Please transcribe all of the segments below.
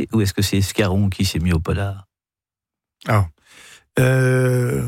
essai ou est-ce que c'est Scarron qui s'est mis au polar? Je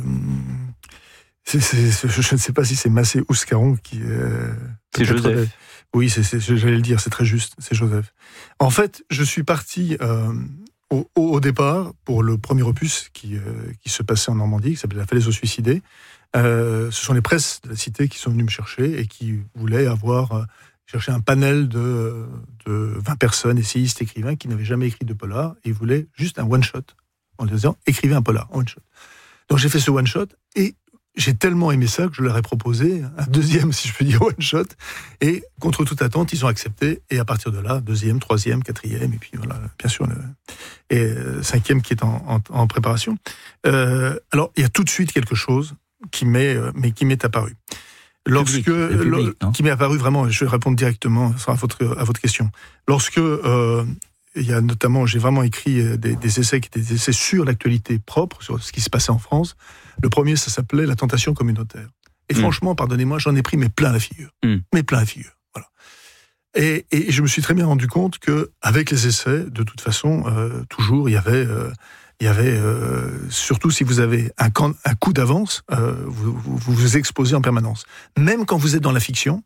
ne sais pas si c'est Massé ou Scarron qui... c'est Joseph. Oui, j'allais le dire, c'est très juste, c'est Joseph. En fait, je suis parti au départ pour le premier opus qui se passait en Normandie, qui s'appelait La Falaise aux Suicidés. Ce sont les presses de la cité qui sont venues me chercher et qui voulaient chercher un panel de 20 personnes, essayistes, écrivains, qui n'avaient jamais écrit de polar, et ils voulaient juste un one-shot, en disant « écrivez un polar, one-shot ». Donc j'ai fait ce one-shot, et j'ai tellement aimé ça que je leur ai proposé un deuxième, si je peux dire, one-shot, et contre toute attente, ils ont accepté, et à partir de là, deuxième, troisième, quatrième, et puis voilà, bien sûr, et cinquième qui est en préparation. Alors, il y a tout de suite quelque chose qui m'est apparu. Qui m'est apparu vraiment, je vais répondre directement à votre question. Lorsque il y a notamment, j'ai vraiment écrit des essais qui étaient des essais sur l'actualité propre, sur ce qui se passait en France. Le premier, ça s'appelait La tentation communautaire. Et franchement, pardonnez-moi, j'en ai pris plein la figure. Voilà. Et je me suis très bien rendu compte que avec les essais, de toute façon, toujours, il y avait surtout si vous avez un coup d'avance, vous vous exposez en permanence. Même quand vous êtes dans la fiction,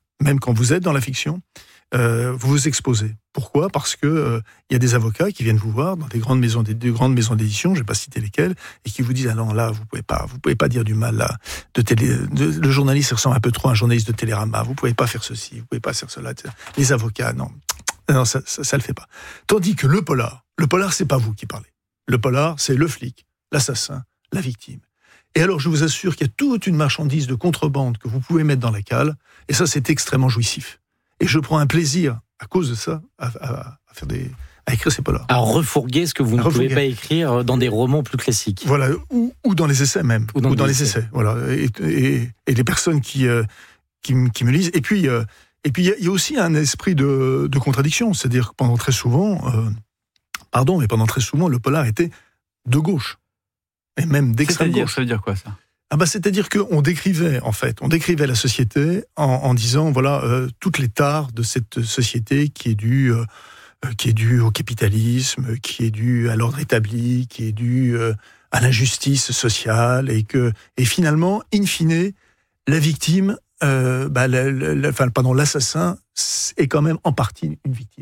vous vous exposez. Pourquoi ? Parce que il y a des avocats qui viennent vous voir dans des grandes maisons d'édition, je vais pas citer lesquelles, et qui vous disent non là vous pouvez pas dire du mal là le journaliste ressemble un peu trop à un journaliste de Télérama, vous pouvez pas faire ceci, vous pouvez pas faire cela. Les avocats non ça le fait pas. Tandis que le polar c'est pas vous qui parlez. Le polar, c'est le flic, l'assassin, la victime. Et alors, je vous assure qu'il y a toute une marchandise de contrebande que vous pouvez mettre dans la cale, et ça, c'est extrêmement jouissif. Et je prends un plaisir, à cause de ça, à écrire ces polars. À refourguer ce que vous ne pouvez pas écrire dans des romans plus classiques. Voilà, ou dans les essais même. Ou dans les essais. Voilà. Et les personnes qui me lisent. Et puis, il y a aussi un esprit de contradiction. C'est-à-dire que pendant très souvent, le polar était de gauche. Et même d'extrême gauche. Ça veut dire quoi, ça ? C'est-à-dire qu'on décrivait la société en disant, voilà, toutes les tares de cette société qui est due au capitalisme, qui est due à l'ordre établi, qui est due à l'injustice sociale, et finalement, in fine, la victime, l'assassin est quand même en partie une victime.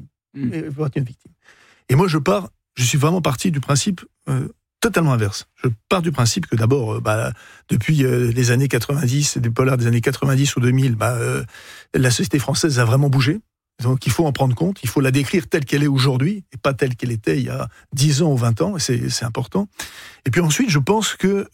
Et moi, je suis vraiment parti du principe totalement inverse. Je pars du principe que d'abord, depuis les années 90, des polars des années 90 ou 2000, la société française a vraiment bougé. Donc il faut en prendre compte, il faut la décrire telle qu'elle est aujourd'hui, et pas telle qu'elle était il y a 10 ans ou 20 ans, et c'est important. Et puis ensuite, je pense que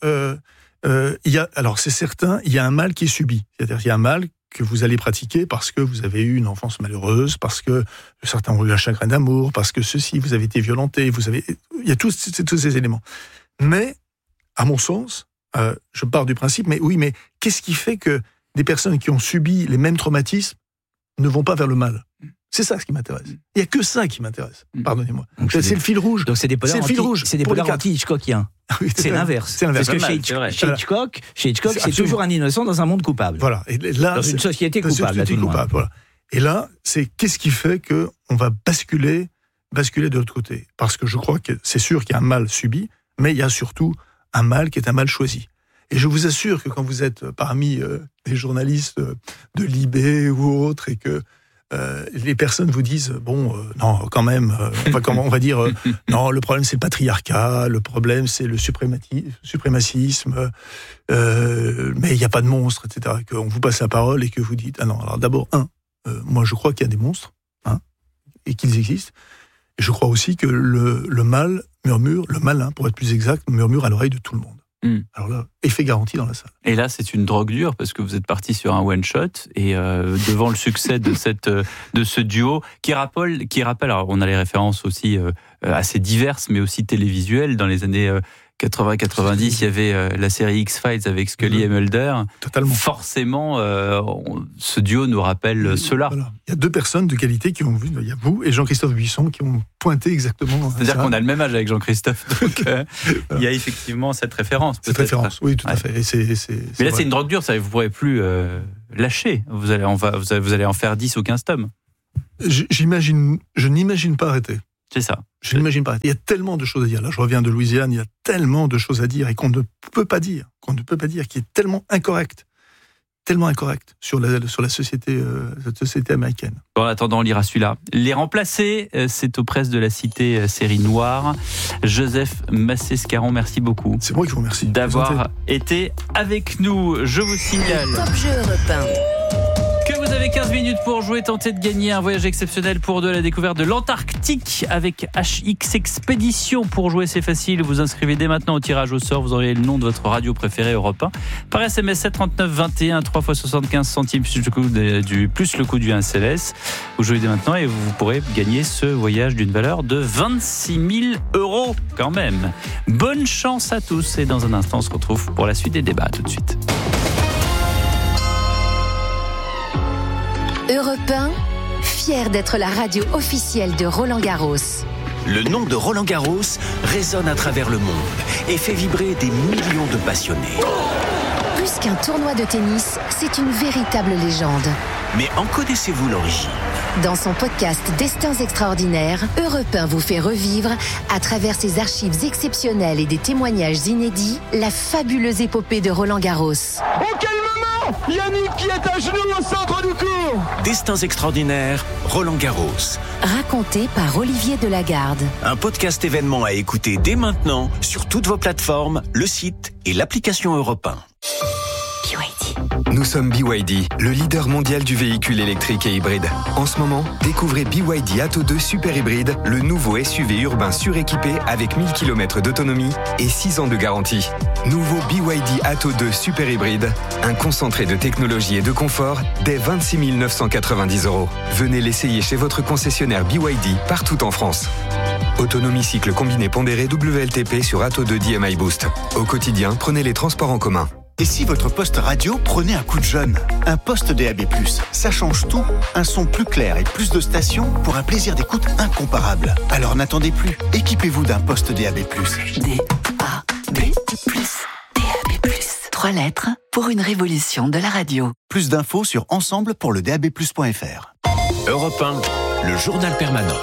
c'est certain, il y a un mal qui est subi. C'est-à-dire qu'il y a un mal que vous allez pratiquer parce que vous avez eu une enfance malheureuse, parce que certains ont eu un chagrin d'amour, parce que vous avez été violenté, il y a tous ces éléments. Mais, à mon sens, je pars du principe, mais qu'est-ce qui fait que des personnes qui ont subi les mêmes traumatismes ne vont pas vers le mal ? C'est ça ce qui m'intéresse. Il n'y a que ça qui m'intéresse. Pardonnez-moi. C'est le fil rouge. Donc c'est des polars anti-Hitchcockiens. C'est l'inverse. Parce que chez Hitchcock, c'est toujours un innocent dans un monde coupable. Voilà. Et là, dans une société coupable. Voilà. Et là, c'est qu'est-ce qui fait qu'on va basculer de l'autre côté ? Parce que je crois que c'est sûr qu'il y a un mal subi, mais il y a surtout un mal qui est un mal choisi. Et je vous assure que quand vous êtes parmi des journalistes de Libé ou autres, et que les personnes vous disent non, quand même, on va dire non, le problème c'est le patriarcat, le problème c'est le suprémacisme, mais il n'y a pas de monstre, etc. Qu'on vous passe la parole et que vous dites non. Alors d'abord moi je crois qu'il y a des monstres, et qu'ils existent. Et je crois aussi que le mal murmure, le malin pour être plus exact, murmure à l'oreille de tout le monde. Alors là, effet garanti dans la salle. Et là, c'est une drogue dure parce que vous êtes parti sur un one-shot et devant le succès de ce duo qui rappelle, alors on a les références aussi assez diverses, mais aussi télévisuelles. Dans les années 80-90, il y avait la série X-Files avec Scully et Mulder. Totalement. Forcément, ce duo nous rappelle cela. Voilà. Il y a deux personnes de qualité qui ont vu, il y a vous et Jean-Christophe Buisson qui ont pointé exactement. C'est-à-dire qu'on a le même âge avec Jean-Christophe, donc il y a effectivement cette référence. Cette référence, oui, tout à fait. Mais là, c'est une drogue dure, ça, vous ne pourrez plus lâcher. Vous allez en faire 10 ou 15 tomes. Je n'imagine pas arrêter. C'est ça. Je n'imagine pas. Il y a tellement de choses à dire. Là, je reviens de Louisiane, il y a tellement de choses à dire et qu'on ne peut pas dire, qui est tellement incorrect sur la société américaine. En attendant, on lira celui-là. Les remplacer, c'est aux presses de la Cité série noire. Joseph Massescaron, merci beaucoup. C'est moi qui vous remercie d'avoir été avec nous. Je vous signale Top Jeu Europe 1. Que vous avez 15 minutes pour jouer, tenter de gagner un voyage exceptionnel pour de la découverte de l'Antarctique avec HX Expédition. Pour jouer, c'est facile, vous inscrivez dès maintenant au tirage au sort, vous aurez le nom de votre radio préférée Europe 1 par SMS 739 21, 3 fois 75 centimes plus le coût du 1 SMS. Vous jouez dès maintenant et vous pourrez gagner ce voyage d'une valeur de 26 000 € quand même. Bonne chance à tous et dans un instant on se retrouve pour la suite des débats. Tout de suite. Europe 1, fier d'être la radio officielle de Roland-Garros. Le nom de Roland-Garros résonne à travers le monde et fait vibrer des millions de passionnés. Plus qu'un tournoi de tennis, c'est une véritable légende. Mais en connaissez-vous l'origine ? Dans son podcast Destins extraordinaires, Europe 1 vous fait revivre, à travers ses archives exceptionnelles et des témoignages inédits, la fabuleuse épopée de Roland-Garros. Oh, quel moment ! Yannick qui est à genoux au centre du court. Destins extraordinaires, Roland-Garros. Raconté par Olivier Delagarde. Un podcast événement à écouter dès maintenant sur toutes vos plateformes, le site et l'application Europe 1. Nous sommes BYD, le leader mondial du véhicule électrique et hybride. En ce moment, découvrez BYD Atto 2 Super Hybride, le nouveau SUV urbain suréquipé avec 1000 km d'autonomie et 6 ans de garantie. Nouveau BYD Atto 2 Super Hybride, un concentré de technologie et de confort dès 26 990 €. Venez l'essayer chez votre concessionnaire BYD partout en France. Autonomie cycle combiné pondéré WLTP sur Atto 2 DMI Boost. Au quotidien, prenez les transports en commun. Et si votre poste radio prenait un coup de jeune ? Un poste DAB+, ça change tout. Un son plus clair et plus de stations pour un plaisir d'écoute incomparable. Alors n'attendez plus, équipez-vous d'un poste DAB+. DAB+. 3 lettres pour une révolution de la radio. Plus d'infos sur ensemble pour le DAB+.fr. Europe 1, le journal permanent.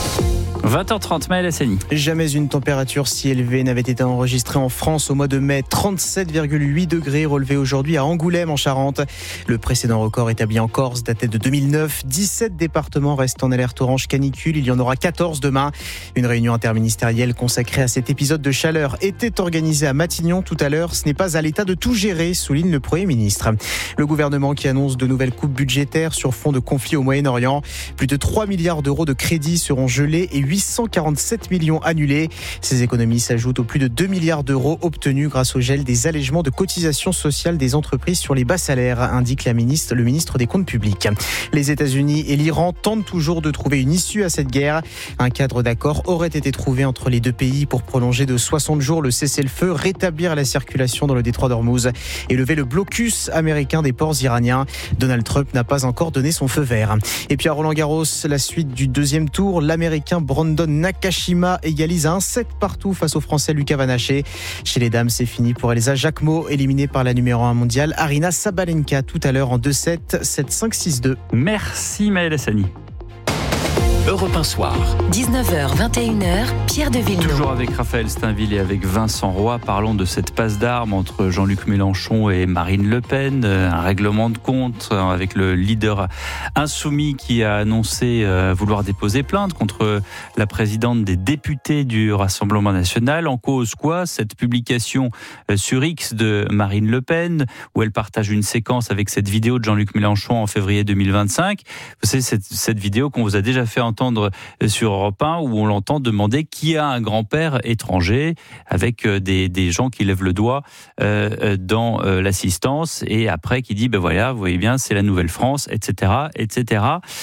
20h30, Maël Hassani. Jamais une température si élevée n'avait été enregistrée en France au mois de mai. 37,8 degrés relevés aujourd'hui à Angoulême en Charente. Le précédent record établi en Corse datait de 2009. 17 départements restent en alerte orange canicule. Il y en aura 14 demain. Une réunion interministérielle consacrée à cet épisode de chaleur était organisée à Matignon tout à l'heure. Ce n'est pas à l'État de tout gérer, souligne le Premier ministre. Le gouvernement qui annonce de nouvelles coupes budgétaires sur fond de conflit au Moyen-Orient. Plus de 3 milliards d'euros de crédits seront gelés et 847 millions annulés. Ces économies s'ajoutent aux plus de 2 milliards d'euros obtenus grâce au gel des allègements de cotisations sociales des entreprises sur les bas salaires, indique le ministre des Comptes publics. Les États-Unis et l'Iran tentent toujours de trouver une issue à cette guerre. Un cadre d'accord aurait été trouvé entre les deux pays pour prolonger de 60 jours le cessez-le-feu, rétablir la circulation dans le détroit d'Ormuz et lever le blocus américain des ports iraniens. Donald Trump n'a pas encore donné son feu vert. Et puis à Roland-Garros, la suite du deuxième tour, l'Américain Brandon Nakashima égalise à 1-7 partout face au Français Lucas Vanaché. Chez les dames, c'est fini pour Elsa Jacquemot, éliminée par la numéro 1 mondiale Aryna Sabalenka tout à l'heure en 2-7, 7-5, 6-2. Merci Maël Hassani. Europe 1 soir. 19h, 21h, Pierre de Villeneuve. Toujours avec Raphaël Steinville et avec Vincent Roy, parlons de cette passe d'armes entre Jean-Luc Mélenchon et Marine Le Pen, un règlement de compte avec le leader insoumis qui a annoncé vouloir déposer plainte contre la présidente des députés du Rassemblement national. En cause quoi ? Cette publication sur X de Marine Le Pen, où elle partage une séquence avec cette vidéo de Jean-Luc Mélenchon en février 2025. Vous savez, cette vidéo qu'on vous a déjà fait entendre sur Europe 1 où on l'entend demander qui a un grand-père étranger avec des gens qui lèvent le doigt dans l'assistance et après qui dit ben voilà, vous voyez bien, c'est la Nouvelle-France, etc., etc.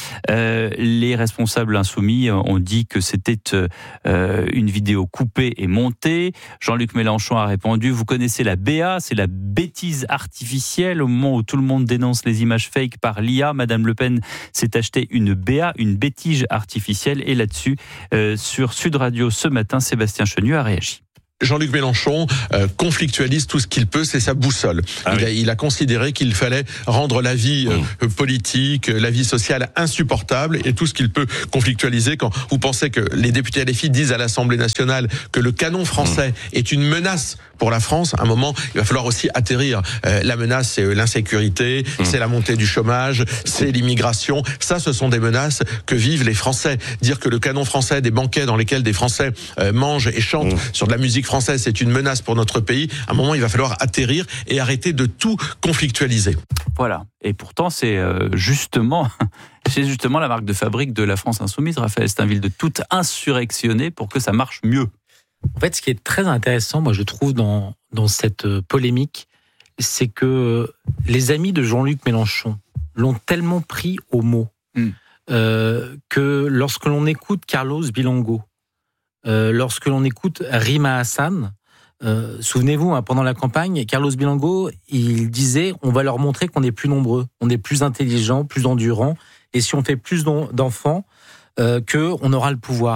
Les responsables insoumis ont dit que c'était une vidéo coupée et montée. Jean-Luc Mélenchon a répondu, vous connaissez la BA, c'est la bêtise artificielle. Au moment où tout le monde dénonce les images fake par l'IA, Madame Le Pen s'est acheté une BA, une bêtise artificielle. Et là-dessus, sur Sud Radio ce matin, Sébastien Chenu a réagi. Jean-Luc Mélenchon conflictualise tout ce qu'il peut, c'est sa boussole. Il a considéré qu'il fallait rendre la vie politique, la vie sociale insupportable, et tout ce qu'il peut conflictualiser. Quand vous pensez que les députés LFI disent à l'Assemblée nationale que le canon français est une menace pour la France, à un moment, il va falloir aussi atterrir. La menace, c'est l'insécurité, c'est la montée du chômage, c'est l'immigration. Ça, ce sont des menaces que vivent les Français. Dire que le canon français, des banquets dans lesquels des Français mangent et chantent sur de la musique française, c'est une menace pour notre pays. À un moment, il va falloir atterrir et arrêter de tout conflictualiser. Voilà. Et pourtant, c'est justement la marque de fabrique de la France insoumise, Raphaël Steinville, de tout insurrectionner pour que ça marche mieux. En fait, ce qui est très intéressant, moi, je trouve, dans cette polémique, c'est que les amis de Jean-Luc Mélenchon l'ont tellement pris au mot que lorsque l'on écoute Carlos Bilongo, lorsque l'on écoute Rima Hassan, souvenez-vous, pendant la campagne, Carlos Bilongo, il disait « on va leur montrer qu'on est plus nombreux, on est plus intelligents, plus endurants, et si on fait plus d'enfants, qu'on aura le pouvoir ».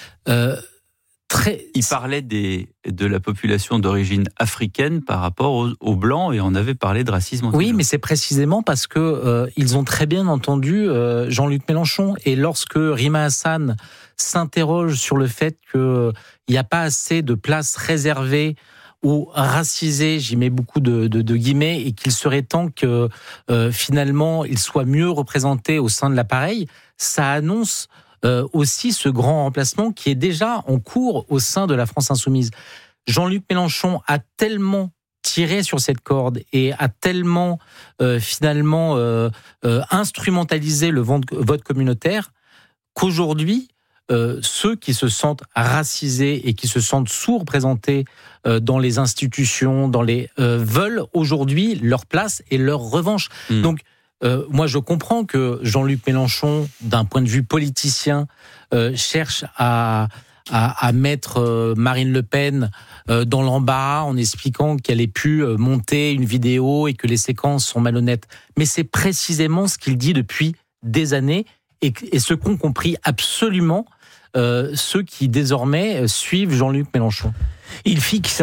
Il parlait de la population d'origine africaine par rapport aux Blancs, et on avait parlé de racisme. Oui, mais c'est précisément parce que ils ont très bien entendu Jean-Luc Mélenchon. Et lorsque Rima Hassan s'interroge sur le fait qu'il n'y a pas assez de places réservées ou racisés, j'y mets beaucoup de guillemets, et qu'il serait temps que finalement ils soient mieux représentés au sein de l'appareil, ça annonce aussi ce grand remplacement qui est déjà en cours au sein de la France insoumise. Jean-Luc Mélenchon a tellement tiré sur cette corde et a tellement finalement instrumentalisé le vote communautaire qu'aujourd'hui, ceux qui se sentent racisés et qui se sentent sous-représentés dans les institutions, veulent aujourd'hui leur place et leur revanche. Donc, moi, je comprends que Jean-Luc Mélenchon, d'un point de vue politicien, cherche à mettre Marine Le Pen dans l'embarras en expliquant qu'elle ait pu monter une vidéo et que les séquences sont malhonnêtes. Mais c'est précisément ce qu'il dit depuis des années et ce qu'ont compris absolument ceux qui désormais suivent Jean-Luc Mélenchon. Il fixe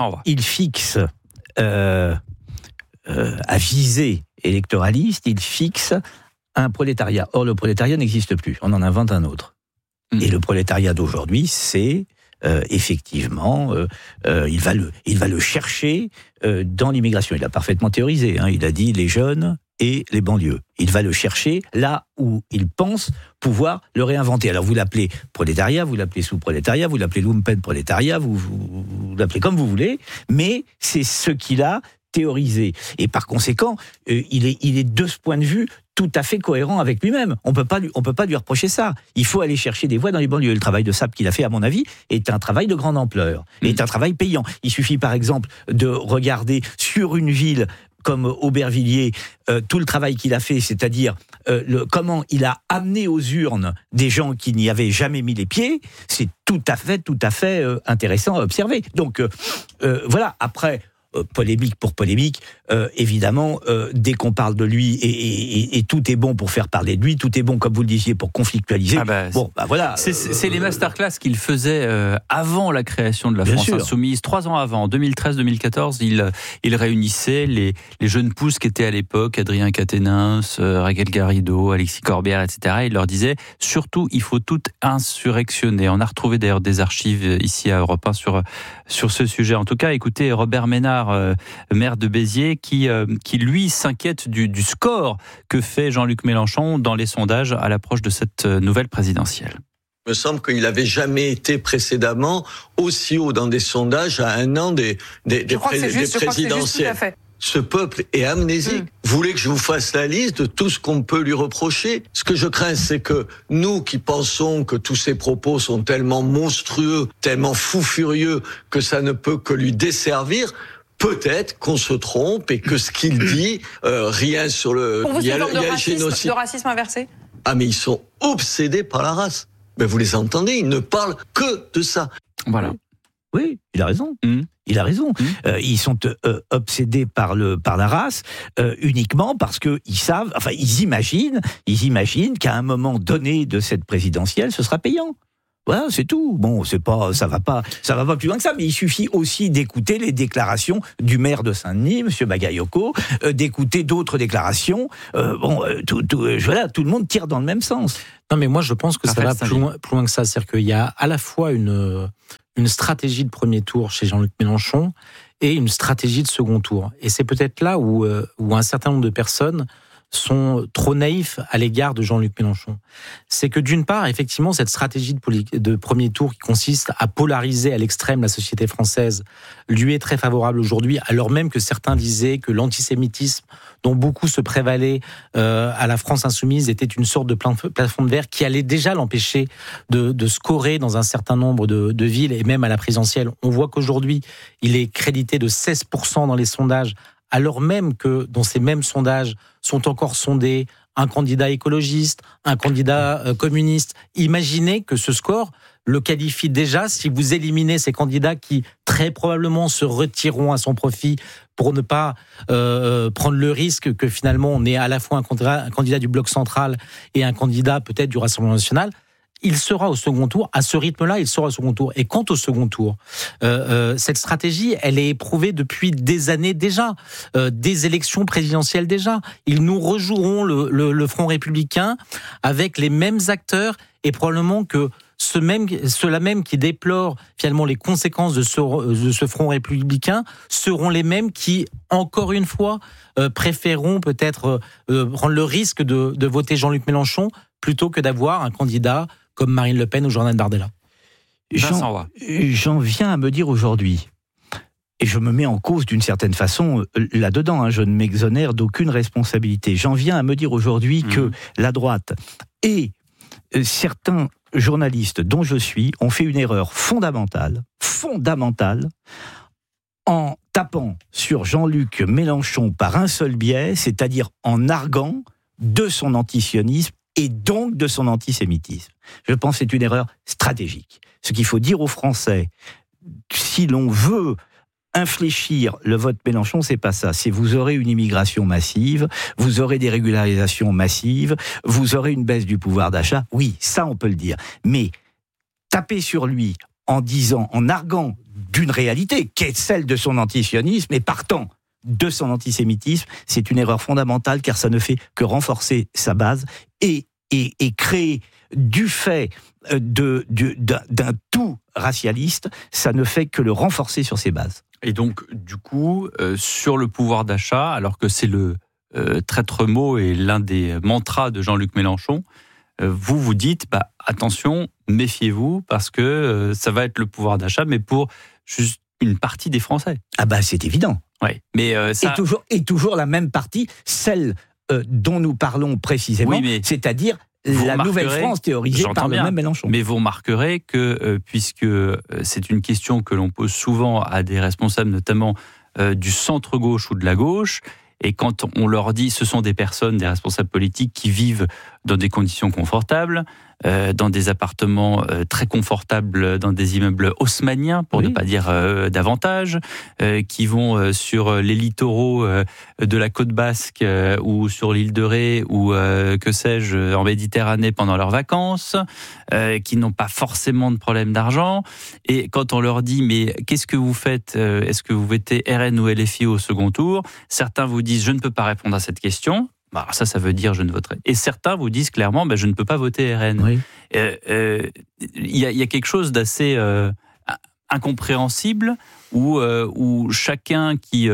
à visée électoraliste, il fixe un prolétariat. Or, le prolétariat n'existe plus. On en invente un autre. Et le prolétariat d'aujourd'hui, c'est effectivement, il va le chercher dans l'immigration. Il a parfaitement théorisé. Il a dit les jeunes et les banlieues. Il va le chercher là où il pense pouvoir le réinventer. Alors vous l'appelez prolétariat, vous l'appelez sous-prolétariat, vous l'appelez lumpen-prolétariat, vous l'appelez comme vous voulez, mais c'est ce qu'il a théorisé. Et par conséquent, il est de ce point de vue tout à fait cohérent avec lui-même. On peut pas lui reprocher ça. Il faut aller chercher des voix dans les banlieues. Le travail de SAP qu'il a fait, à mon avis, est un travail de grande ampleur, est un travail payant. Il suffit, par exemple, de regarder sur une ville comme Aubervilliers, tout le travail qu'il a fait, c'est-à-dire comment il a amené aux urnes des gens qui n'y avaient jamais mis les pieds, c'est tout à fait intéressant à observer. Donc, voilà, après... polémique pour polémique, évidemment, dès qu'on parle de lui, et tout est bon pour faire parler de lui, tout est bon, comme vous le disiez, pour conflictualiser. Voilà. C'est les masterclass qu'il faisait avant la création de la France insoumise, 3 ans avant, en 2013-2014, il réunissait les jeunes pousses qui étaient à l'époque, Adrien Quatennens, Raquel Garrido, Alexis Corbière, etc. Il leur disait, surtout, il faut tout insurrectionner. On a retrouvé d'ailleurs des archives ici à Europe 1 sur ce sujet. En tout cas, écoutez, Robert Ménard, maire de Béziers, qui lui s'inquiète du score que fait Jean-Luc Mélenchon dans les sondages à l'approche de cette nouvelle présidentielle. Il me semble qu'il n'avait jamais été précédemment aussi haut dans des sondages à un an des présidentielles. Ce peuple est amnésique. Vous voulez que je vous fasse la liste de tout ce qu'on peut lui reprocher? Ce que je crains, c'est que nous qui pensons que tous ces propos sont tellement monstrueux, tellement fous furieux, que ça ne peut que lui desservir, peut-être qu'on se trompe et que ce qu'il dit, rien sur le... Pour vous, c'est de racisme inversé? Ah, mais ils sont obsédés par la race. Mais vous les entendez, ils ne parlent que de ça. Voilà. Oui, il a raison. Il a raison. Ils sont obsédés par la race uniquement parce que ils imaginent qu'à un moment donné de cette présidentielle, ce sera payant. Voilà, c'est tout. Bon, ça va pas plus loin que ça, mais il suffit aussi d'écouter les déclarations du maire de Saint-Denis, M. Bagayoko, d'écouter d'autres déclarations. Tout le monde tire dans le même sens. Non, mais moi, je pense que ça va plus loin que ça. C'est-à-dire qu'il y a à la fois une stratégie de premier tour chez Jean-Luc Mélenchon et une stratégie de second tour. Et c'est peut-être là où un certain nombre de personnes sont trop naïfs à l'égard de Jean-Luc Mélenchon. C'est que d'une part, effectivement, cette stratégie de premier tour qui consiste à polariser à l'extrême la société française lui est très favorable aujourd'hui, alors même que certains disaient que l'antisémitisme dont beaucoup se prévalaient à la France insoumise était une sorte de plafond de verre qui allait déjà l'empêcher de scorer dans un certain nombre de villes et même à la présidentielle. On voit qu'aujourd'hui, il est crédité de 16% dans les sondages, alors même que dans ces mêmes sondages sont encore sondés un candidat écologiste, un candidat communiste. Imaginez que ce score le qualifie déjà, si vous éliminez ces candidats qui très probablement se retireront à son profit pour ne pas prendre le risque que finalement on ait à la fois un candidat du bloc central et un candidat peut-être du Rassemblement national. Il sera au second tour. À ce rythme-là, il sera au second tour. Et quant au second tour, cette stratégie, elle est éprouvée depuis des années déjà, des élections présidentielles déjà. Ils nous rejoueront le Front républicain avec les mêmes acteurs et probablement que ceux-là même qui déplorent finalement les conséquences de ce Front républicain seront les mêmes qui, encore une fois, préféreront peut-être prendre le risque de voter Jean-Luc Mélenchon plutôt que d'avoir un candidat comme Marine Le Pen ou Jordan Bardella. J'en viens à me dire aujourd'hui, et je me mets en cause d'une certaine façon là-dedans, je ne m'exonère d'aucune responsabilité, j'en viens à me dire aujourd'hui que la droite et certains journalistes dont je suis ont fait une erreur fondamentale, en tapant sur Jean-Luc Mélenchon par un seul biais, c'est-à-dire en arguant de son antisionisme et donc de son antisémitisme. Je pense que c'est une erreur stratégique. Ce qu'il faut dire aux Français, si l'on veut infléchir le vote Mélenchon, c'est pas ça. C'est vous aurez une immigration massive, vous aurez des régularisations massives, vous aurez une baisse du pouvoir d'achat. Oui, ça on peut le dire. Mais taper sur lui en arguant d'une réalité qui est celle de son antisionisme et partant de son antisémitisme, c'est une erreur fondamentale car ça ne fait que renforcer sa base et créer du fait d'un tout racialiste, ça ne fait que le renforcer sur ses bases. Et donc, du coup, sur le pouvoir d'achat, alors que c'est le traître mot et l'un des mantras de Jean-Luc Mélenchon, vous dites, attention, méfiez-vous, parce que ça va être le pouvoir d'achat, mais pour juste une partie des Français. Ah c'est évident. Ouais, mais ça... et toujours la même partie, celle dont nous parlons précisément, c'est-à-dire la Nouvelle-France théorisée par le même Mélenchon. Mais vous remarquerez que, puisque c'est une question que l'on pose souvent à des responsables, notamment du centre-gauche ou de la gauche, et quand on leur dit, ce sont des personnes, des responsables politiques qui vivent dans des conditions confortables, dans des appartements très confortables, dans des immeubles haussmanniens, pour ne pas dire davantage, qui vont sur les littoraux de la côte basque ou sur l'île de Ré ou que sais-je, en Méditerranée pendant leurs vacances, qui n'ont pas forcément de problème d'argent. Et quand on leur dit, mais qu'est-ce que vous faites ? Est-ce que vous votez RN ou LFI au second tour ? Certains vous disent, je ne peux pas répondre à cette question. Ça veut dire je ne voterai. Et certains vous disent clairement, je ne peux pas voter RN. Oui. Il y a quelque chose d'assez incompréhensible où chacun qui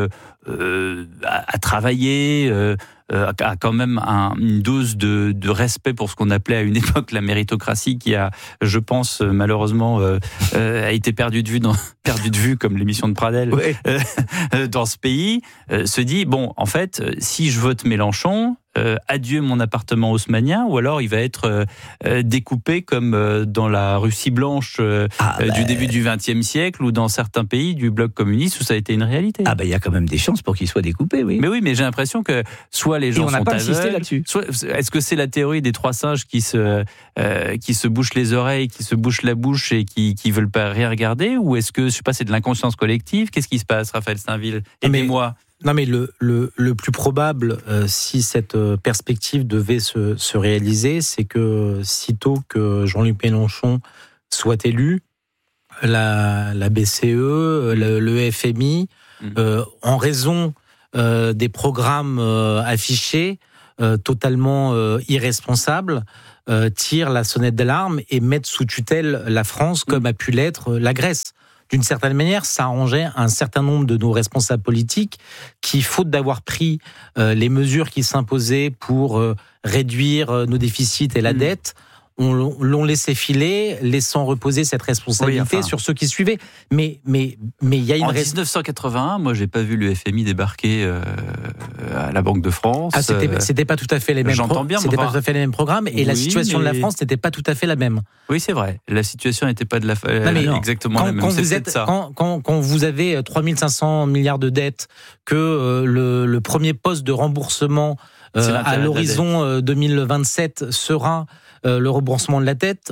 a travaillé a quand même une dose de respect pour ce qu'on appelait à une époque la méritocratie, qui a, je pense, malheureusement a été perdu de vue comme l'émission de Pradel dans ce pays, se dit, en fait, si je vote Mélenchon, adieu mon appartement haussmannien, ou alors il va être découpé comme dans la Russie blanche du début du XXe siècle, ou dans certains pays du bloc communiste où ça a été une réalité. Il y a quand même des chances pour qu'il soit découpé, oui. Mais oui, mais j'ai l'impression que soit les gens sont aveugles, soit est-ce que c'est la théorie des trois singes qui se bouchent les oreilles, qui se bouchent la bouche et qui veulent pas rien regarder, ou est-ce que c'est de l'inconscience collective ? Qu'est-ce qui se passe, Raphaël Steinville ? Aidez-moi. Non, mais le plus probable, si cette perspective devait se réaliser, c'est que sitôt que Jean-Luc Mélenchon soit élu, la BCE, le FMI, en raison des programmes affichés, totalement irresponsables, tirent la sonnette d'alarme et mettent sous tutelle la France comme a pu l'être la Grèce. D'une certaine manière, ça arrangeait un certain nombre de nos responsables politiques qui, faute d'avoir pris les mesures qui s'imposaient pour réduire nos déficits et la dette, l'ont laissé filer, laissant reposer cette responsabilité sur ceux qui suivaient. Mais il y a une... En 1981, moi, j'ai pas vu le FMI débarquer à la Banque de France. Ah, c'était pas tout à fait les mêmes. J'entends bien. C'était pas tout à fait les mêmes programmes, et la situation de la France n'était pas tout à fait la même. Oui, c'est vrai. La situation n'était pas exactement la même. Quand vous avez 3500 milliards de dettes, que le premier poste de remboursement à l'horizon 2027 sera le remboursement de la dette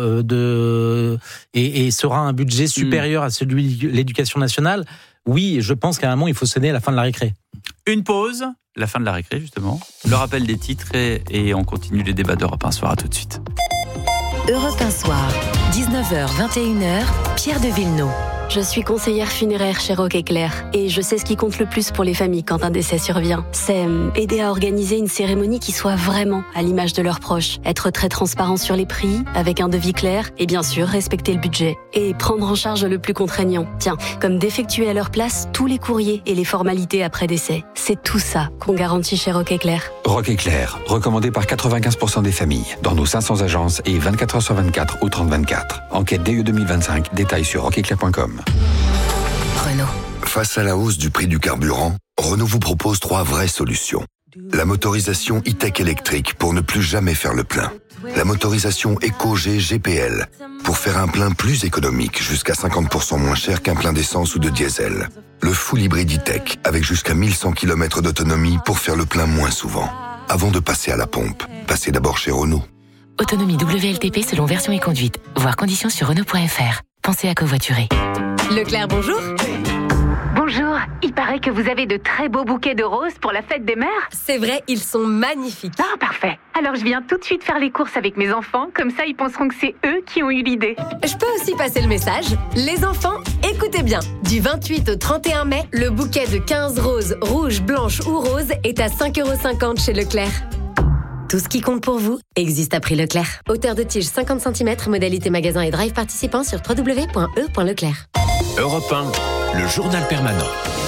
et sera un budget supérieur à celui de l'éducation nationale, oui, je pense qu'à un moment, il faut sonner à la fin de la récré. Une pause, la fin de la récré, justement. Le rappel des titres et on continue les débats d'Europe 1 Soir. À tout de suite. Europe 1 Soir, 19h, 21h, Pierre de Villeneuve. Je suis conseillère funéraire chez Roch Éclair et je sais ce qui compte le plus pour les familles quand un décès survient. C'est aider à organiser une cérémonie qui soit vraiment à l'image de leurs proches. Être très transparent sur les prix, avec un devis clair et bien sûr respecter le budget. Et prendre en charge le plus contraignant. Tiens, comme d'effectuer à leur place tous les courriers et les formalités après décès. C'est tout ça qu'on garantit chez Roch Éclair. Roch Éclair, recommandé par 95% des familles, dans nos 500 agences et 24h/24 au 30/24. Enquête DE 2025, détails sur rocheclair.com. Renault. Face à la hausse du prix du carburant, Renault vous propose 3 vraies solutions. La motorisation e-tech électrique pour ne plus jamais faire le plein. La motorisation Eco-G GPL pour faire un plein plus économique, jusqu'à 50% moins cher qu'un plein d'essence ou de diesel. Le full hybride e-tech avec jusqu'à 1100 km d'autonomie pour faire le plein moins souvent. Avant de passer à la pompe, passez d'abord chez Renault. Autonomie WLTP selon version et conduite. Voir conditions sur Renault.fr. Pensez à covoiturer. Leclerc, bonjour. Bonjour, il paraît que vous avez de très beaux bouquets de roses pour la fête des mères. C'est vrai, ils sont magnifiques. Ah, parfait. Alors je viens tout de suite faire les courses avec mes enfants, comme ça ils penseront que c'est eux qui ont eu l'idée. Je peux aussi passer le message. Les enfants, écoutez bien. Du 28 au 31 mai, le bouquet de 15 roses, rouges, blanches ou roses est à 5,50 € chez Leclerc. Tout ce qui compte pour vous existe à prix Leclerc. Hauteur de tige 50 cm, modalité magasin et drive participant sur www.e.leclerc. Europe 1, le journal permanent.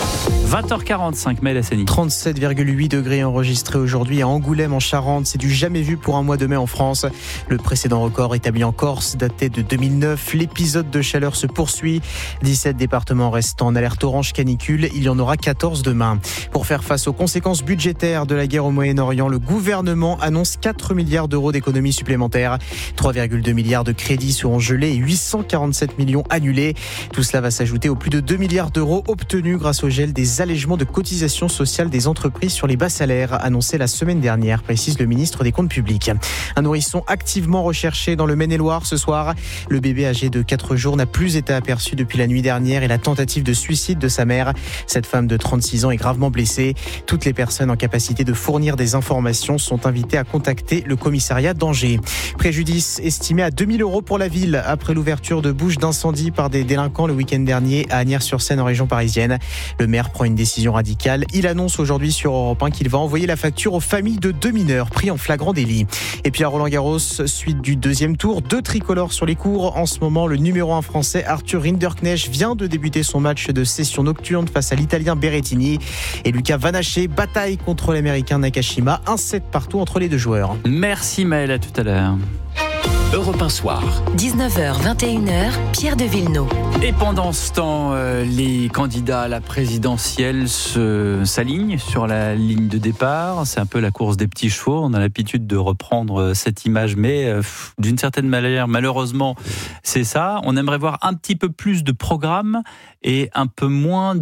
20h45, Maël Hassani. 37,8 degrés enregistrés aujourd'hui à Angoulême en Charente. C'est du jamais vu pour un mois de mai en France. Le précédent record établi en Corse datait de 2009. L'épisode de chaleur se poursuit. 17 départements restent en alerte orange canicule. Il y en aura 14 demain. Pour faire face aux conséquences budgétaires de la guerre au Moyen-Orient, le gouvernement annonce 4 milliards d'euros d'économies supplémentaires. 3,2 milliards de crédits seront gelés et 847 millions annulés. Tout cela va s'ajouter aux plus de 2 milliards d'euros obtenus grâce au gel des allègements de cotisations sociales des entreprises sur les bas salaires, annoncé la semaine dernière, précise le ministre des Comptes publics. Un nourrisson activement recherché dans le Maine-et-Loire ce soir. Le bébé âgé de 4 jours n'a plus été aperçu depuis la nuit dernière et la tentative de suicide de sa mère. Cette femme de 36 ans est gravement blessée. Toutes les personnes en capacité de fournir des informations sont invitées à contacter le commissariat d'Angers. Préjudice estimé à 2 000 € pour la ville après l'ouverture de bouches d'incendie par des délinquants le week-end dernier à Agnières-sur-Seine en région parisienne. Le maire prend une décision radicale. Il annonce aujourd'hui sur Europe 1 qu'il va envoyer la facture aux familles de 2 mineurs pris en flagrant délit. Et puis à Roland-Garros, suite du deuxième tour, 2 tricolores sur les cours. En ce moment, le numéro 1 français Arthur Rinderknecht vient de débuter son match de session nocturne face à l'Italien Berrettini. Et Lucas Vanaché bataille contre l'Américain Nakashima. 1-7 partout entre les deux joueurs. Merci Maël, à tout à l'heure. Europe 1 Soir. 19h, 21h, Pierre de Villeneuve. Et pendant ce temps, les candidats à la présidentielle s'alignent sur la ligne de départ. C'est un peu la course des petits chevaux. On a l'habitude de reprendre cette image, mais d'une certaine manière, malheureusement, c'est ça. On aimerait voir un petit peu plus de programme et un peu moins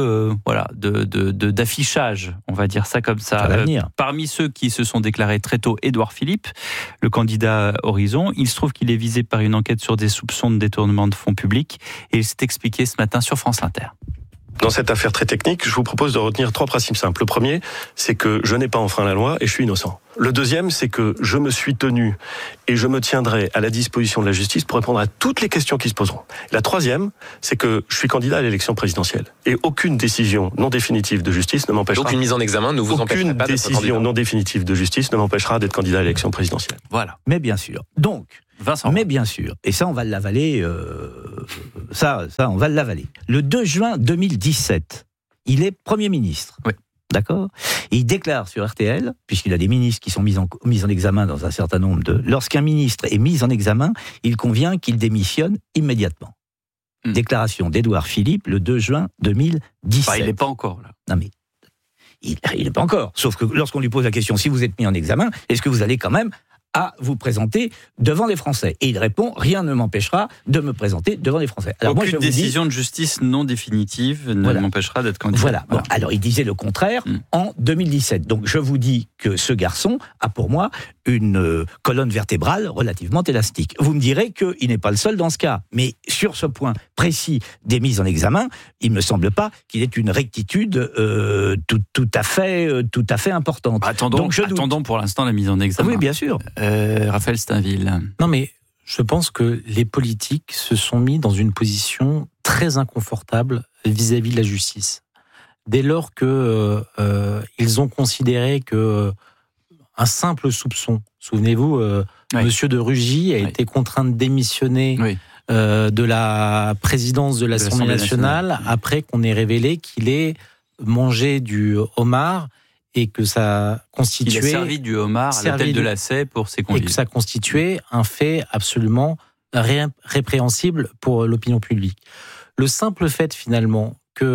d'affichage, on va dire ça comme ça. Parmi ceux qui se sont déclarés très tôt, Édouard Philippe, le candidat Horizon, il se trouve qu'il est visé par une enquête sur des soupçons de détournement de fonds publics et il s'est expliqué ce matin sur France Inter. Dans cette affaire très technique, je vous propose de retenir 3 principes simples. Le premier, c'est que je n'ai pas enfreint la loi et je suis innocent. Le deuxième, c'est que je me suis tenu et je me tiendrai à la disposition de la justice pour répondre à toutes les questions qui se poseront. La troisième, c'est que je suis candidat à l'élection présidentielle. Et aucune décision non définitive de justice ne m'empêchera... Donc une mise en examen ne vous empêchera pas d'être candidat. Aucune décision non définitive de justice ne m'empêchera d'être candidat à l'élection présidentielle. Voilà. Mais bien sûr. Donc, Vincent. Mais bien sûr, et ça on va l'avaler, ça on va l'avaler. Le 2 juin 2017, il est Premier ministre. Oui. D'accord ? Et il déclare sur RTL, puisqu'il a des ministres qui sont mis en examen dans un certain nombre de... Lorsqu'un ministre est mis en examen, il convient qu'il démissionne immédiatement. Déclaration d'Édouard Philippe le 2 juin 2017. Bah, il n'est pas encore là. Non mais, il n'est pas encore. Sauf que lorsqu'on lui pose la question, si vous êtes mis en examen, est-ce que vous allez quand même à vous présenter devant les Français? Et il répond, rien ne m'empêchera de me présenter devant les Français. Alors aucune décision de justice non définitive ne m'empêchera d'être candidat. Voilà. Bon, alors il disait le contraire en 2017. Donc je vous dis que ce garçon a pour moi une colonne vertébrale relativement élastique. Vous me direz qu'il n'est pas le seul dans ce cas. Mais sur ce point précis des mises en examen, il ne me semble pas qu'il ait une rectitude tout à fait importante. Attendons pour l'instant la mise en examen. Oui, bien sûr. Raphaël Steinville. Non, mais je pense que les politiques se sont mis dans une position très inconfortable vis-à-vis de la justice. Dès lors que ils ont considéré que un simple soupçon, souvenez-vous, Monsieur de Rugy a été contraint de démissionner de la présidence de l'Assemblée nationale après qu'on ait révélé qu'il ait mangé du homard et que ça constituait... Il a servi du homard à l'hôtel de Lassay pour ses convives. Et que ça constituait un fait absolument répréhensible pour l'opinion publique. Le simple fait, finalement,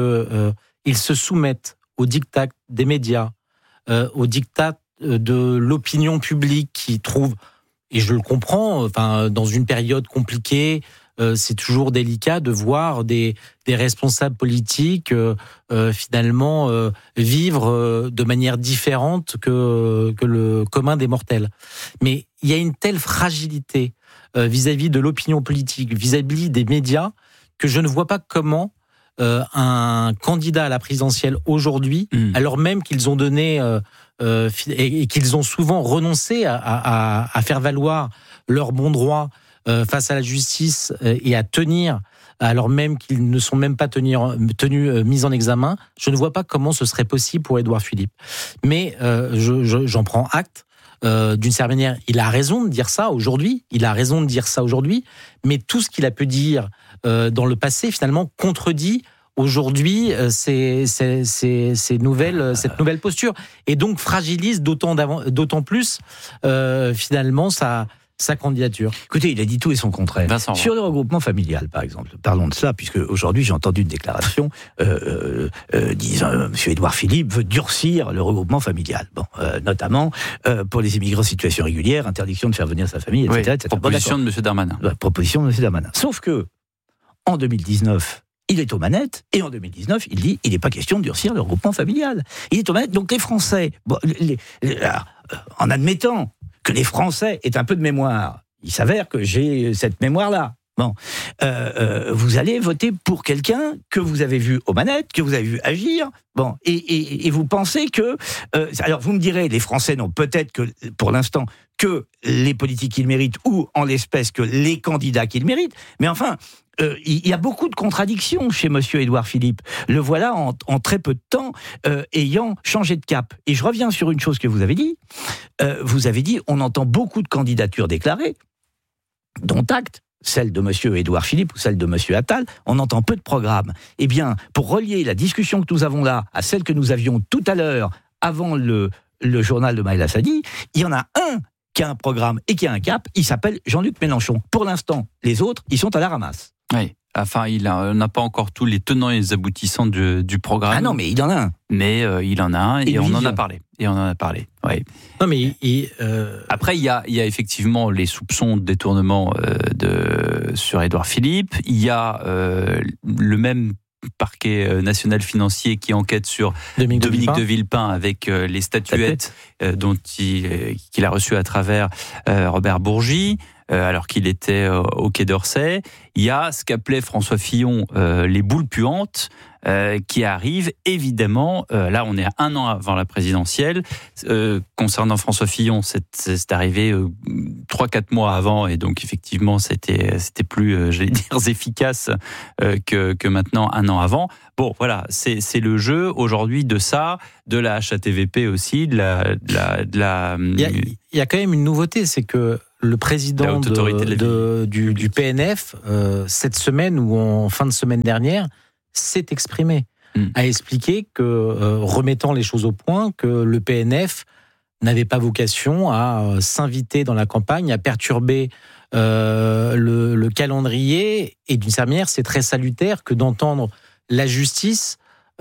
qu'ils se soumettent aux diktats des médias, aux diktats de l'opinion publique qui trouve, et je le comprends, dans une période compliquée, c'est toujours délicat de voir des responsables politiques finalement vivre de manière différente que le commun des mortels. Mais il y a une telle fragilité vis-à-vis de l'opinion politique, vis-à-vis des médias, que je ne vois pas comment un candidat à la présidentielle aujourd'hui, alors même qu'ils ont donné et qu'ils ont souvent renoncé à faire valoir leurs bons droits face à la justice et à tenir, alors même qu'ils ne sont même pas tenus mis en examen, je ne vois pas comment ce serait possible pour Édouard Philippe. Mais j'en prends acte. D'une certaine manière, il a raison de dire ça aujourd'hui. Mais tout ce qu'il a pu dire dans le passé, finalement, contredit aujourd'hui cette nouvelle posture. Et donc fragilise d'autant plus, finalement, sa candidature. Écoutez, il a dit tout et son contraire. Vincent, sur le regroupement familial, par exemple, parlons de cela, puisque aujourd'hui j'ai entendu une déclaration disant M. Édouard Philippe veut durcir le regroupement familial. Bon, notamment pour les immigrés en situation régulière, interdiction de faire venir sa famille, etc. Oui, etc. Proposition de M. Darmanin. Proposition de M. Darmanin. Sauf que, en 2019, il est aux manettes, et en 2019, il dit il n'est pas question de durcir le regroupement familial. Il est aux manettes, donc les Français, en admettant que les Français aient un peu de mémoire, il s'avère que j'ai cette mémoire-là. Bon, vous allez voter pour quelqu'un que vous avez vu aux manettes, que vous avez vu agir. Bon, et vous pensez que... alors vous me direz, les Français n'ont peut-être que, pour l'instant, que les politiques qu'ils méritent, ou en l'espèce que les candidats qu'ils méritent. Mais enfin, il y a beaucoup de contradictions chez monsieur Édouard Philippe. Le voilà en très peu de temps ayant changé de cap. Et je reviens sur une chose que vous avez dit. Vous avez dit, on entend beaucoup de candidatures déclarées, dont acte, celle de monsieur Édouard Philippe ou celle de monsieur Attal, on entend peu de programmes. Eh bien, pour relier la discussion que nous avons là à celle que nous avions tout à l'heure, avant le journal de Maël Hassadi, il y en a un qui a un programme et qui a un cap, il s'appelle Jean-Luc Mélenchon. Pour l'instant, les autres, ils sont à la ramasse. Oui. Enfin, il n'a pas encore tous les tenants et les aboutissants du programme. Ah non, mais il en a un. Mais il en a un et on en a parlé. Oui. Non, mais après, il y a effectivement les soupçons de détournement sur Édouard Philippe. Il y a le même parquet national financier qui enquête sur Dominique de Villepin avec les statuettes qu'il a reçues à travers Robert Bourgi. alors qu'il était au Quai d'Orsay. Il y a ce qu'appelait François Fillon les boules puantes, qui arrivent évidemment, là on est à 1 an avant la présidentielle. Concernant François Fillon, c'est arrivé 3-4 mois avant, et donc effectivement c'était plus, j'allais dire, efficace que maintenant 1 an avant. Bon, voilà, c'est le jeu aujourd'hui de ça, de la HATVP aussi, de la. Il y a quand même une nouveauté, c'est que le président du PNF, cette semaine ou en fin de semaine dernière, s'est exprimé, a expliqué que, remettant les choses au point, que le PNF n'avait pas vocation à s'inviter dans la campagne, à perturber le calendrier, et d'une certaine manière, c'est très salutaire que d'entendre la justice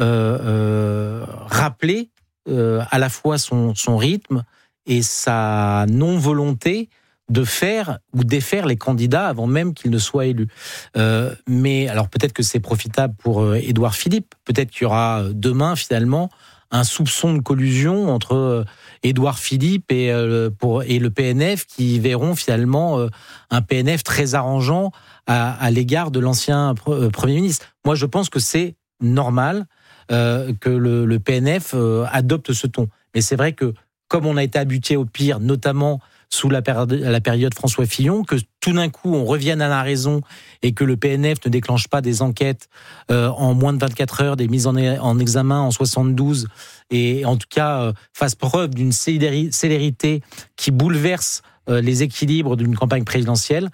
rappeler à la fois son rythme et sa non-volonté de faire ou défaire les candidats avant même qu'ils ne soient élus. Mais alors peut-être que c'est profitable pour Édouard Philippe, peut-être qu'il y aura demain finalement un soupçon de collusion entre Édouard Philippe et le PNF, qui verront finalement un PNF très arrangeant à l'égard de l'ancien Premier ministre. Moi je pense que c'est normal que le PNF adopte ce ton. Mais c'est vrai que comme on a été habitué au pire, notamment sous la période François Fillon, que tout d'un coup on revienne à la raison et que le PNF ne déclenche pas des enquêtes en moins de 24 heures, des mises en examen en 72, et en tout cas fasse preuve d'une célérité qui bouleverse les équilibres d'une campagne présidentielle,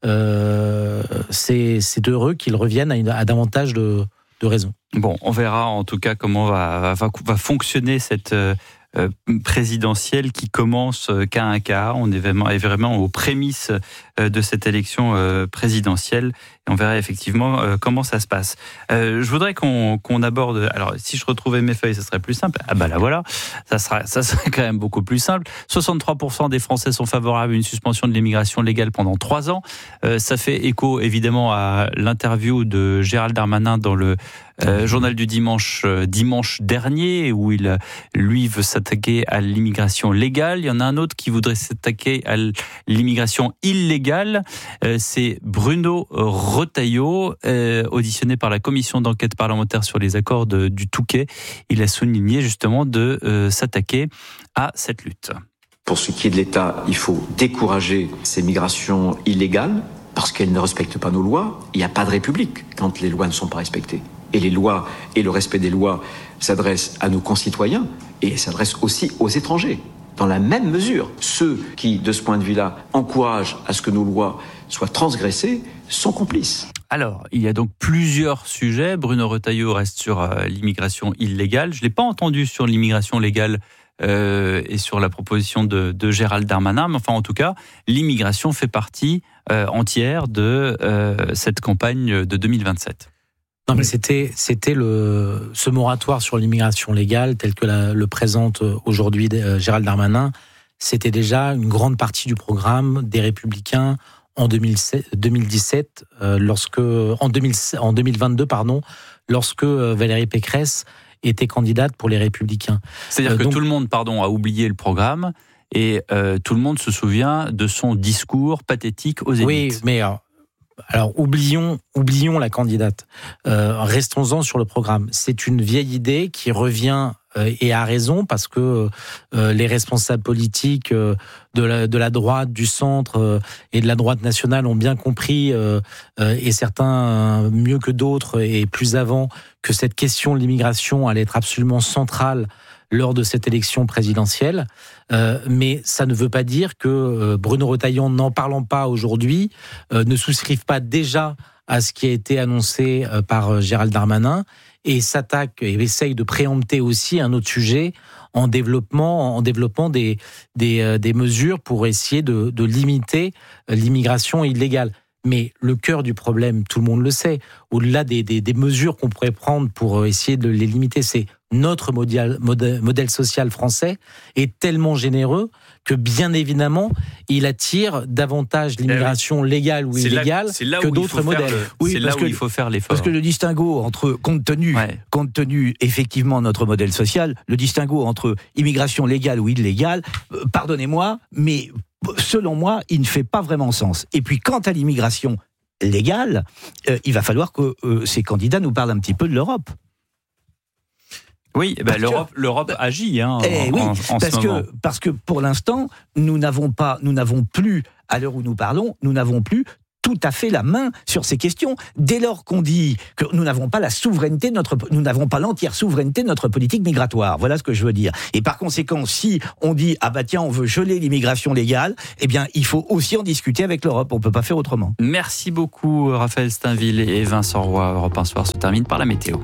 c'est heureux qu'ils reviennent à davantage de raison. Bon, on verra en tout cas comment va fonctionner cette présidentielle qui commence cas à cas. On est vraiment aux prémices de cette élection présidentielle, et on verra effectivement comment ça se passe. Je voudrais qu'on aborde. Alors, si je retrouvais mes feuilles, ça serait plus simple. Ah bah là voilà, ça serait quand même beaucoup plus simple. 63% des Français sont favorables à une suspension de l'immigration légale pendant 3 ans. Ça fait écho évidemment à l'interview de Gérald Darmanin dans le journal du dimanche dernier, où lui veut s'attaquer à l'immigration légale. Il y en a un autre qui voudrait s'attaquer à l'immigration illégale. C'est Bruno Retailleau, auditionné par la commission d'enquête parlementaire sur les accords du Touquet. Il a souligné justement de s'attaquer à cette lutte. Pour ce qui est de l'État, il faut décourager ces migrations illégales parce qu'elles ne respectent pas nos lois. Il n'y a pas de République quand les lois ne sont pas respectées. Et les lois et le respect des lois s'adressent à nos concitoyens et s'adressent aussi aux étrangers. Dans la même mesure, ceux qui, de ce point de vue-là, encouragent à ce que nos lois soient transgressées sont complices. Alors, il y a donc plusieurs sujets. Bruno Retailleau reste sur l'immigration illégale. Je ne l'ai pas entendu sur l'immigration légale et sur la proposition de Gérald Darmanin, mais enfin, en tout cas, l'immigration fait partie entière de cette campagne de 2027. Non, mais c'était ce moratoire sur l'immigration légale tel que le présente aujourd'hui Gérald Darmanin. C'était déjà une grande partie du programme des Républicains en 2017, en 2022, lorsque Valérie Pécresse était candidate pour les Républicains. C'est-à-dire que tout le monde, a oublié le programme, et tout le monde se souvient de son discours pathétique aux élites. Oui, mais alors oublions la candidate. Restons-en sur le programme. C'est une vieille idée qui revient et à raison, parce que les responsables politiques de la droite, du centre et de la droite nationale ont bien compris, et certains mieux que d'autres et plus avant, que cette question de l'immigration allait être absolument centrale lors de cette élection présidentielle. Mais ça ne veut pas dire que Bruno Retailleau, n'en parlant pas aujourd'hui, ne souscrive pas déjà à ce qui a été annoncé par Gérald Darmanin, et s'attaque et essaye de préempter aussi un autre sujet en développant des mesures pour essayer de limiter l'immigration illégale. Mais le cœur du problème, tout le monde le sait, au-delà des mesures qu'on pourrait prendre pour essayer de les limiter, c'est notre modèle social français est tellement généreux que, bien évidemment, il attire davantage l'immigration légale ou illégale que d'autres modèles. C'est là où il faut faire l'effort. Parce que le distinguo entre, compte tenu effectivement notre modèle social, le distinguo entre immigration légale ou illégale, pardonnez-moi, mais selon moi, il ne fait pas vraiment sens. Et puis, quant à l'immigration légale, il va falloir que ces candidats nous parlent un petit peu de l'Europe. Oui, l'Europe agit en ce moment. Parce que pour l'instant, nous n'avons plus, à l'heure où nous parlons, tout à fait la main sur ces questions. Dès lors qu'on dit que nous n'avons pas l'entière souveraineté de notre politique migratoire. Voilà ce que je veux dire. Et par conséquent, si on dit on veut geler l'immigration légale, eh bien, il faut aussi en discuter avec l'Europe. On peut pas faire autrement. Merci beaucoup, Raphaël Steinville et Vincent Roy. Europe 1 Soir se termine par la météo.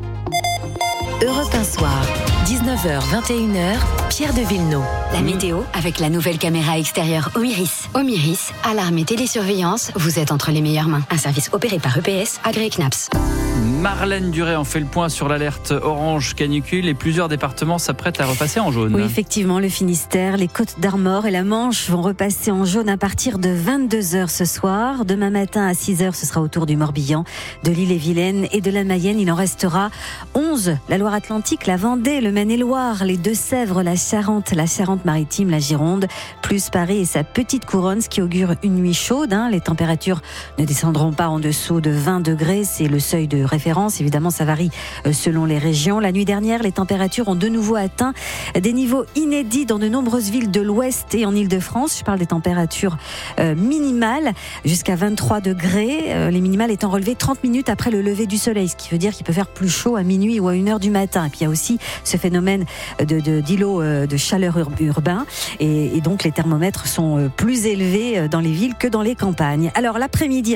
Europe 1 Soir, 19h, 21h, Pierre de Villeneuve. La météo avec la nouvelle caméra extérieure Omiris. Omiris, alarme et télésurveillance, vous êtes entre les meilleures mains. Un service opéré par EPS, agréé CNAPS. Marlène Duret, on fait le point sur l'alerte orange canicule et plusieurs départements s'apprêtent à repasser en jaune. Oui, effectivement, le Finistère, les Côtes d'Armor et la Manche vont repasser en jaune à partir de 22h ce soir. Demain matin à 6h, ce sera au tour du Morbihan, de l'Ille-et-Vilaine et de la Mayenne. Il en restera 11. La Loire-Atlantique, la Vendée, le Maine-et-Loire, les Deux-Sèvres, la Charente-Maritime, la Gironde, plus Paris et sa petite couronne, ce qui augure une nuit chaude. Les températures ne descendront pas en dessous de 20 degrés, c'est le seuil de référence. Évidemment, ça varie selon les régions. La nuit dernière, les températures ont de nouveau atteint des niveaux inédits dans de nombreuses villes de l'Ouest et en Île-de-France. Je parle des températures minimales, jusqu'à 23 degrés. Les minimales étant relevées 30 minutes après le lever du soleil, ce qui veut dire qu'il peut faire plus chaud à minuit ou à 1h du matin. Et puis il y a aussi ce phénomène d'îlot de chaleur urbain. Et donc les thermomètres sont plus élevés dans les villes que dans les campagnes. Alors l'après-midi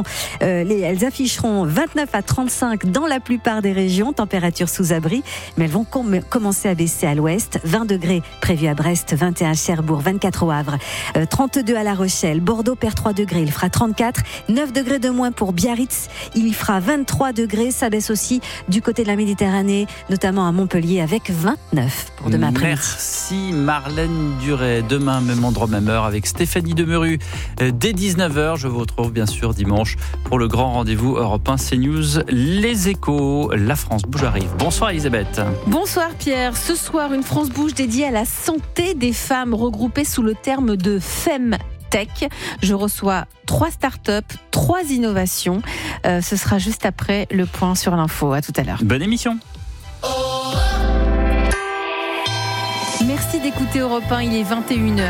elles afficheront 29 à 35 dans la plupart des régions, température sous abri, mais elles vont commencer à baisser à l'ouest. 20 degrés prévus à Brest, 21 à Cherbourg, 24 au Havre, 32 à La Rochelle. Bordeaux perd 3 degrés, il fera 34. 9 degrés de moins pour Biarritz, il y fera 23 degrés. Ça baisse aussi du côté de la Méditerranée, notamment à Montpellier avec 29 pour demain après-midi. Merci Marlène Duret. Demain, même endroit, même heure avec Stéphanie Demuru. Dès 19h, je vous retrouve bien sûr dimanche pour le grand rendez-vous Europe 1 CNews. Les Échos, la France Bouge arrive. Bonsoir Elisabeth. Bonsoir Pierre. Ce soir, une France Bouge dédiée à la santé des femmes, regroupée sous le terme de FemTech. Je reçois 3 startups, 3 innovations. Ce sera juste après le point sur l'info. À tout à l'heure. Bonne émission. Merci d'écouter Europe 1, il est 21h.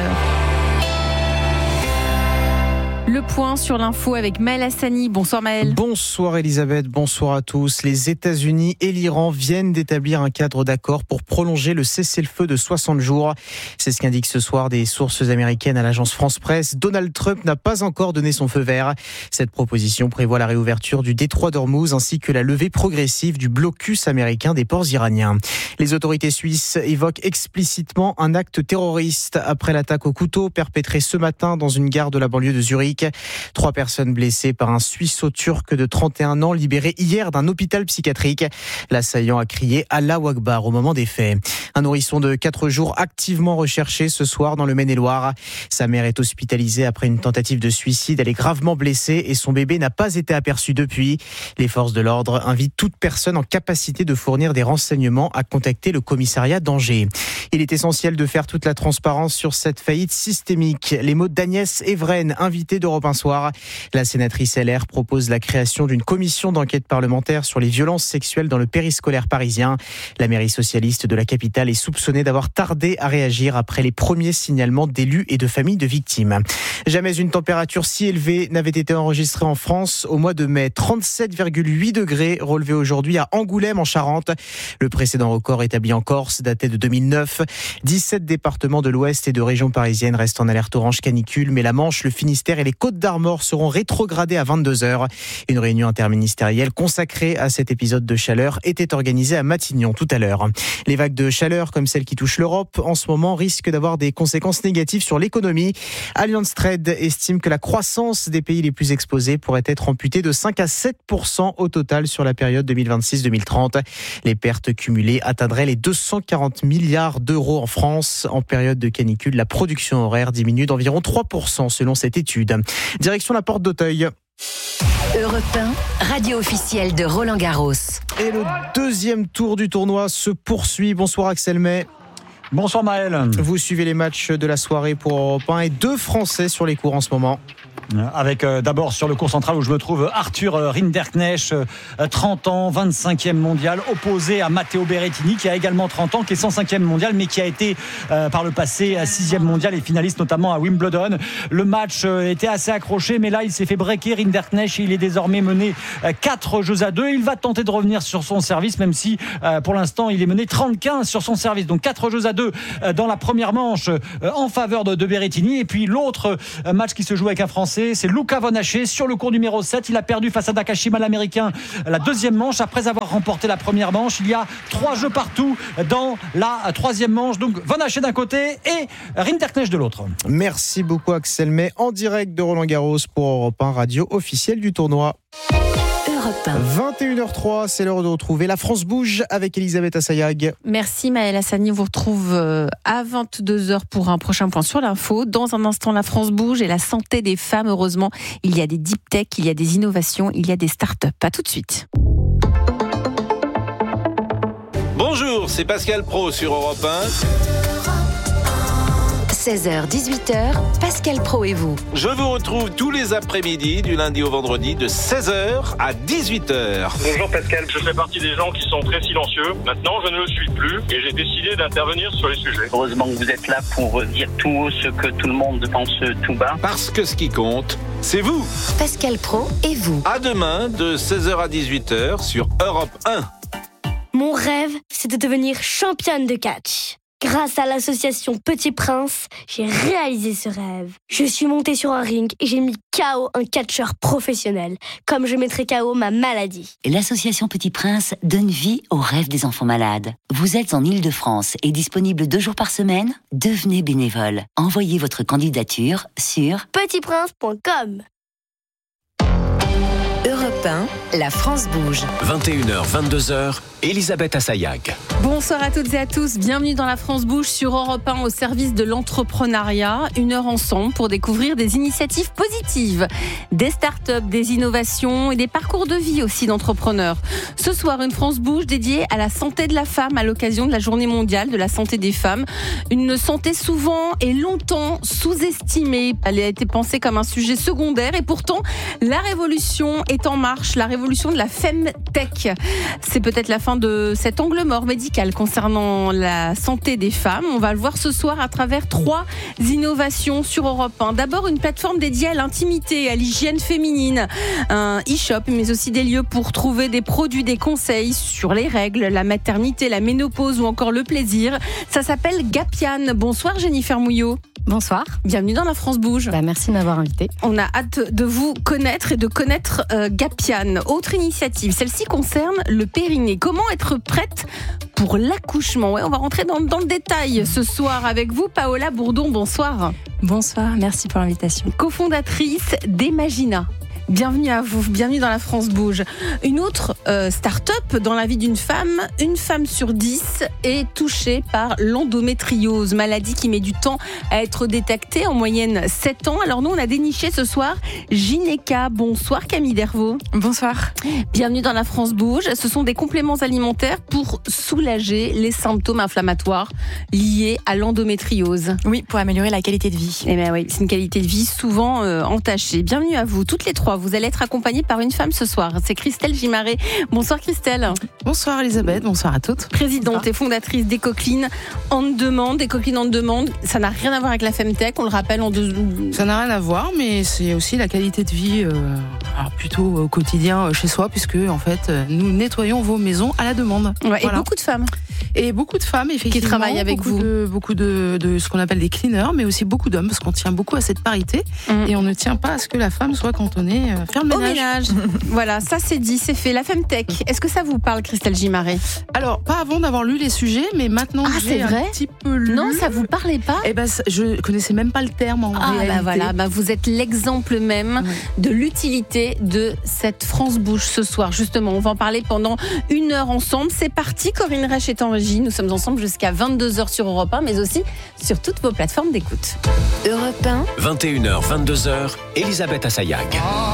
Le point sur l'info avec Maël Hassani. Bonsoir Maël. Bonsoir Elisabeth, bonsoir à tous. Les États-Unis et l'Iran viennent d'établir un cadre d'accord pour prolonger le cessez-le-feu de 60 jours. C'est ce qu'indiquent ce soir des sources américaines à l'agence France Presse. Donald Trump n'a pas encore donné son feu vert. Cette proposition prévoit la réouverture du détroit d'Ormuz ainsi que la levée progressive du blocus américain des ports iraniens. Les autorités suisses évoquent explicitement un acte terroriste après l'attaque au couteau perpétrée ce matin dans une gare de la banlieue de Zurich. 3 personnes blessées par un Suisseau-Turc de 31 ans libéré hier d'un hôpital psychiatrique. L'assaillant a crié « Allahu Akbar » au moment des faits. Un nourrisson de 4 jours activement recherché ce soir dans le Maine-et-Loire. Sa mère est hospitalisée après une tentative de suicide. Elle est gravement blessée et son bébé n'a pas été aperçu depuis. Les forces de l'ordre invitent toute personne en capacité de fournir des renseignements à contacter le commissariat d'Angers. Il est essentiel de faire toute la transparence sur cette faillite systémique. Les mots d'Agnès Evren, invitée d'Europe 1 Soir. La sénatrice LR propose la création d'une commission d'enquête parlementaire sur les violences sexuelles dans le périscolaire parisien. La mairie socialiste de la capitale est soupçonnée d'avoir tardé à réagir après les premiers signalements d'élus et de familles de victimes. Jamais une température si élevée n'avait été enregistrée en France au mois de mai. 37,8 degrés relevés aujourd'hui à Angoulême en Charente. Le précédent record établi en Corse datait de 2009. 17 départements de l'Ouest et de régions parisiennes restent en alerte orange canicule, mais la Manche, le Finistère et les Côtes d'Armor seront rétrogradés à 22h. Une réunion interministérielle consacrée à cet épisode de chaleur était organisée à Matignon tout à l'heure. Les vagues de chaleur, comme celles qui touchent l'Europe, en ce moment risquent d'avoir des conséquences négatives sur l'économie. Allianz Trade estime que la croissance des pays les plus exposés pourrait être amputée de 5 à 7% au total sur la période 2026-2030. Les pertes cumulées atteindraient les 240 milliards d'euros en France. En période de canicule, la production horaire diminue d'environ 3% selon cette étude. Direction la porte d'Auteuil. Europe 1, radio officielle de Roland Garros. Et le deuxième tour du tournoi se poursuit. Bonsoir Axel May. Bonsoir Maël. Vous suivez les matchs de la soirée pour Europe 1 et 2 Français sur les cours en ce moment. Avec d'abord sur le cours central où je me trouve Arthur Rinderknecht, 30 ans, 25e mondial, opposé à Matteo Berrettini qui a également 30 ans, qui est 105e mondial mais qui a été par le passé 6e mondial et finaliste notamment à Wimbledon. Le match était assez accroché mais là il s'est fait breaker Rinderknecht et il est désormais mené 4-2. Il va tenter de revenir sur son service même si pour l'instant il est mené 30-15 sur son service. Donc 4-2 dans la première manche en faveur de Berrettini. Et puis l'autre match qui se joue avec un Français, c'est Luca Von Haché sur le court numéro 7. Il a perdu face à Nakashima l'Américain la deuxième manche après avoir remporté la première manche. Il y a 3 jeux partout dans la troisième manche. Donc Von Haché d'un côté et Rinderknecht de l'autre. Merci beaucoup Axel May en direct de Roland-Garros pour Europe 1, radio officielle du tournoi. 21h03, c'est l'heure de retrouver La France bouge avec Elisabeth Assayag. Merci Maël Hassani, on vous retrouve à 22h pour un prochain point sur l'info. Dans un instant, La France bouge et la santé des femmes. Heureusement, il y a des deep tech, il y a des innovations, il y a des startups. À tout de suite. Bonjour, c'est Pascal Praud sur Europe 1. 16h-18h, Pascal Praud et vous. Je vous retrouve tous les après-midi, du lundi au vendredi, de 16h à 18h. Bonjour Pascal, je fais partie des gens qui sont très silencieux. Maintenant, je ne le suis plus et j'ai décidé d'intervenir sur les sujets. Heureusement que vous êtes là pour dire tout haut ce que tout le monde pense tout bas. Parce que ce qui compte, c'est vous. Pascal Praud et vous. À demain, de 16h à 18h sur Europe 1. Mon rêve, c'est de devenir championne de catch. Grâce à l'association Petit Prince, j'ai réalisé ce rêve. Je suis montée sur un ring et j'ai mis KO un catcheur professionnel, comme je mettrai KO ma maladie. L'association Petit Prince donne vie aux rêves des enfants malades. Vous êtes en Île-de-France et disponible 2 jours par semaine ? Devenez bénévole. Envoyez votre candidature sur petitprince.com. Europe 1, La France bouge. 21h, 22h, Elisabeth Assayag. Bonsoir à toutes et à tous, bienvenue dans La France bouge sur Europe 1 au service de l'entrepreneuriat. 1 heure ensemble pour découvrir des initiatives positives, des startups, des innovations et des parcours de vie aussi d'entrepreneurs. Ce soir, une France bouge dédiée à la santé de la femme à l'occasion de la Journée mondiale de la santé des femmes. Une santé souvent et longtemps sous-estimée. Elle a été pensée comme un sujet secondaire et pourtant la révolution est en marche, la révolution de la FemTech. C'est peut-être la fin de cet angle mort médical concernant la santé des femmes. On va le voir ce soir à travers 3 innovations sur Europe 1. D'abord, une plateforme dédiée à l'intimité, à l'hygiène féminine, un e-shop, mais aussi des lieux pour trouver des produits, des conseils sur les règles, la maternité, la ménopause ou encore le plaisir. Ça s'appelle Gapian. Bonsoir Jennifer Mouillot. Bonsoir. Bienvenue dans La France bouge. Merci de m'avoir invité. On a hâte de vous connaître et de connaître Gapian. Autre initiative, celle-ci concerne le périnée. Comment être prête pour l'accouchement ? Ouais, on va rentrer dans le détail ce soir avec vous, Paola Bourdon. Bonsoir. Bonsoir, merci pour l'invitation. Cofondatrice d'Emagina. Bienvenue à vous, bienvenue dans La France bouge. Une autre start-up dans la vie d'une femme. Une femme sur 10 est touchée par l'endométriose, maladie qui met du temps à être détectée, en moyenne 7 ans. Alors nous, on a déniché ce soir Gynéca. Bonsoir Camille Dervaux. Bonsoir. Bienvenue dans La France bouge. Ce sont des compléments alimentaires pour soulager les symptômes inflammatoires liés à l'endométriose. Oui, pour améliorer la qualité de vie. Eh bien oui, c'est une qualité de vie souvent entachée. Bienvenue à vous, toutes les 3. Vous allez être accompagnée par une femme ce soir. C'est Christelle Gimaret. Bonsoir Christelle. Bonsoir Elisabeth, bonsoir à toutes. Présidente et fondatrice d'Ecoclean On Demande. Ecoclean On Demande, ça n'a rien à voir avec la FemTech, on le rappelle en 2... Ça n'a rien à voir, mais c'est aussi la qualité de vie plutôt au quotidien chez soi, puisque en fait, nous nettoyons vos maisons à la demande. Ouais, voilà. Et beaucoup de femmes. Et beaucoup de femmes, effectivement. Qui travaillent avec vous. Beaucoup de ce qu'on appelle des cleaners, mais aussi beaucoup d'hommes, parce qu'on tient beaucoup à cette parité. Et on ne tient pas à ce que la femme soit cantonnée faire le ménage. Voilà, ça c'est dit, c'est fait. La FemTech, est-ce que ça vous parle, Christelle Gimaret ? Alors, pas avant d'avoir lu les sujets, mais maintenant que j'ai un petit peu lu... Non, ça vous parlait pas ? Eh ben, je connaissais même pas le terme en réalité. Bah voilà, vous êtes l'exemple même de l'utilité de cette France bouge ce soir. Justement, on va en parler pendant 1 heure ensemble. C'est parti, Corinne Reich est en régie. Nous sommes ensemble jusqu'à 22h sur Europe 1, mais aussi sur toutes vos plateformes d'écoute. Europe 1. 21h, 22h, Elisabeth Assayag.